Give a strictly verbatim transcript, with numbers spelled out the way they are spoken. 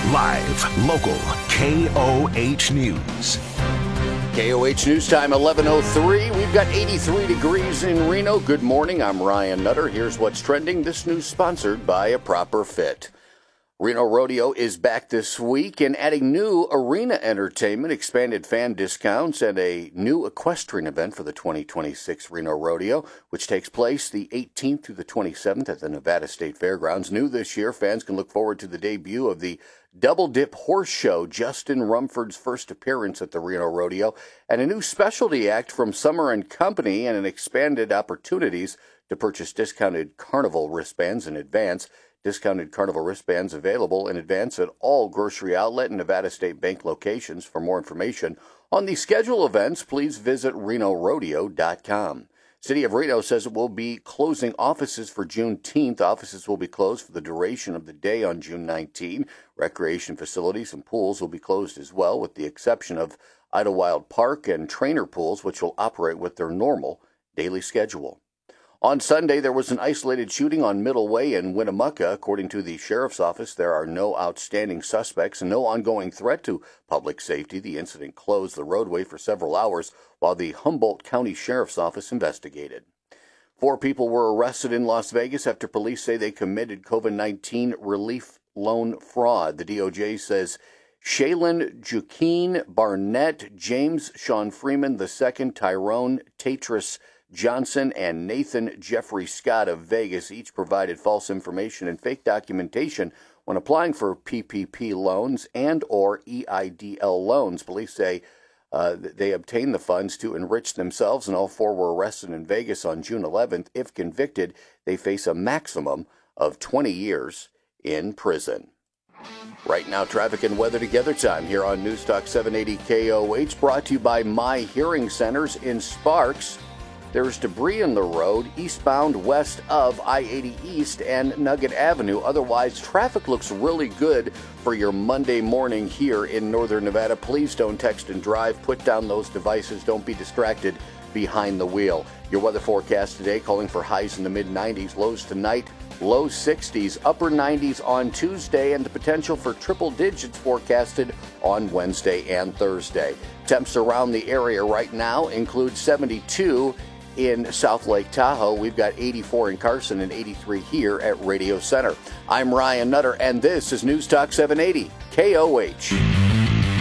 Live, local, K O H News. K O H News Time, eleven oh three. We've got eighty-three degrees in Reno. Good morning. I'm Ryan Nutter. Here's what's trending. This news sponsored by A Proper Fit. Reno Rodeo is back this week and adding new arena entertainment, expanded fan discounts, and a new equestrian event for the twenty twenty-six Reno Rodeo, which takes place the eighteenth through the twenty-seventh at the Nevada State Fairgrounds. New this year, fans can look forward to the debut of the Double Dip Horse Show, Justin Rumford's first appearance at the Reno Rodeo, and a new specialty act from Summer and Company, and an expanded opportunities to purchase discounted carnival wristbands in advance. Discounted carnival wristbands available in advance at all Grocery Outlet and Nevada State Bank locations. For more information on the schedule events, please visit reno rodeo dot com. City of Reno says it will be closing offices for Juneteenth. Offices will be closed for the duration of the day on June nineteenth. Recreation facilities and pools will be closed as well, with the exception of Idlewild Park and Trainer Pools, which will operate with their normal daily schedule. On Sunday, there was an isolated shooting on Middle Way in Winnemucca. According to the Sheriff's Office, there are no outstanding suspects and no ongoing threat to public safety. The incident closed the roadway for several hours while the Humboldt County Sheriff's Office investigated. Four people were arrested in Las Vegas after police say they committed COVID nineteen relief loan fraud. The D O J says Shaylin Joaquin Barnett, James Sean Freeman the second, Tyrone Tatris Johnson, and Nathan Jeffrey Scott of Vegas each provided false information and fake documentation when applying for P P P loans and or E I D L loans. Police say uh, they obtained the funds to enrich themselves, and all four were arrested in Vegas on June eleventh. If convicted, they face a maximum of twenty years in prison. Right now, traffic and weather together time here on News Talk seven eighty K O H, brought to you by My Hearing Centers in Sparks. There's debris in the road eastbound west of I eighty East and Nugget Avenue. Otherwise, traffic looks really good for your Monday morning here in Northern Nevada. Please don't text and drive. Put down those devices. Don't be distracted behind the wheel. Your weather forecast today calling for highs in the mid nineties, lows tonight, low sixties, upper nineties on Tuesday, and the potential for triple digits forecasted on Wednesday and Thursday. Temps around the area right now include seventy-two in South Lake Tahoe. We've got eighty-four in Carson and eighty-three here at Radio Center. I'm Ryan Nutter, and this is News Talk seven eighty K O H.